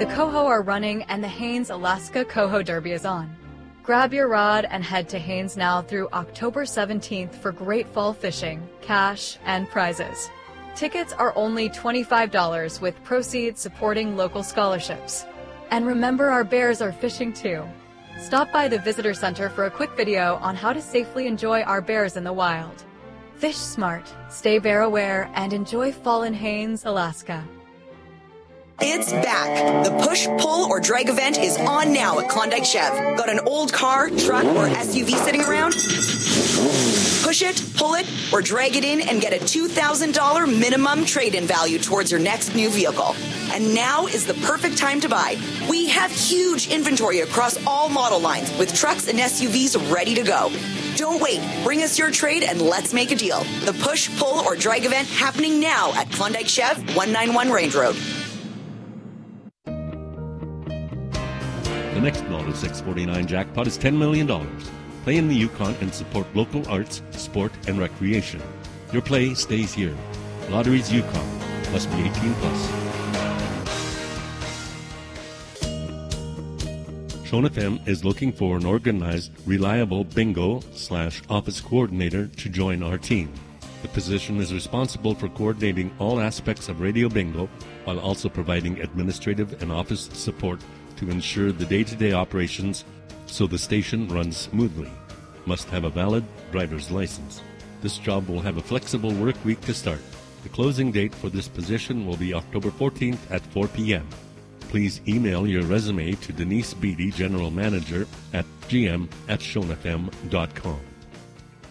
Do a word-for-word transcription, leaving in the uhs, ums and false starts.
The Coho are running and the Haines Alaska Coho Derby is on. Grab your rod and head to Haines now through October seventeenth for great fall fishing, cash, and prizes. Tickets are only twenty-five dollars with proceeds supporting local scholarships. And remember, our bears are fishing too. Stop by the visitor center for a quick video on how to safely enjoy our bears in the wild. Fish smart, stay bear aware, and enjoy fall in Haines, Alaska. It's back. The push, pull, or drag event is on now at Klondike Chev. Got an old car, truck, or S U V sitting around? Push it, pull it, or drag it in and get a two thousand dollars minimum trade-in value towards your next new vehicle. And now is the perfect time to buy. We have huge inventory across all model lines with trucks and S U Vs ready to go. Don't wait. Bring us your trade and let's make a deal. The push, pull, or drag event happening now at Klondike Chev, one ninety-one Range Road. The next Lotto six forty-nine jackpot is ten million dollars. Play in the Yukon and support local arts, sport, and recreation. Your play stays here. Lotteries Yukon. Must be eighteen plus. Shone F M is looking for an organized, reliable bingo slash office coordinator to join our team. The position is responsible for coordinating all aspects of radio bingo while also providing administrative and office support to ensure the day-to-day operations so the station runs smoothly. Must have a valid driver's license. This job will have a flexible work week to start. The closing date for this position will be October fourteenth at four p.m. Please email your resume to Denise Beatty, General Manager, at g m at shone f m dot com.